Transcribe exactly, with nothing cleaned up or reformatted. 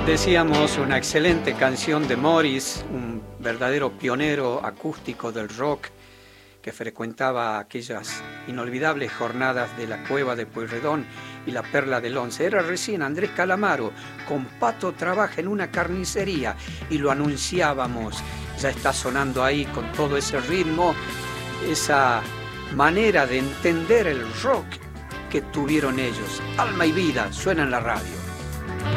Decíamos una excelente canción de Morris, un verdadero pionero acústico del rock que frecuentaba aquellas inolvidables jornadas de la Cueva de Pueyrredón y la Perla del Once. Era recién Andrés Calamaro, con Pato trabaja en una carnicería, y lo anunciábamos. Ya está sonando ahí con todo ese ritmo, esa manera de entender el rock que tuvieron ellos. Alma y vida, suena en la radio.